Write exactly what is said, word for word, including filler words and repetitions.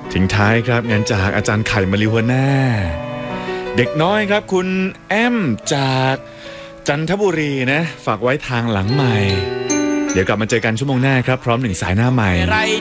ทิ้งท้ายครับงานจากอาจารย์ไข่มาริวนาเด็กน้อยครับคุณแอมจากจันทบุรีนะฝากไว้ทางหลังใหม่เดี๋ยวกลับมาเจอกันชั่วโมงหน้าครับพร้อมหนึ่งสายหน้าใหม่